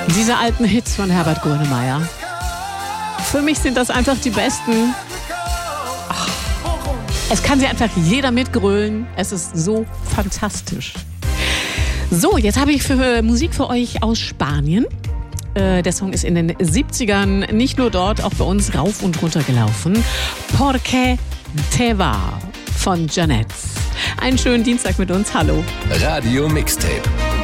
Diese alten Hits von Herbert Grönemeyer. Für mich sind das einfach die besten. Ach, es kann sie einfach jeder mitgrölen. Es ist so fantastisch. So, jetzt habe ich Musik für euch aus Spanien. Der Song ist in den 70ern nicht nur dort, auch bei uns rauf und runter gelaufen. Porque te va von Janet. Einen schönen Dienstag mit uns. Hallo. Radio Mixtape.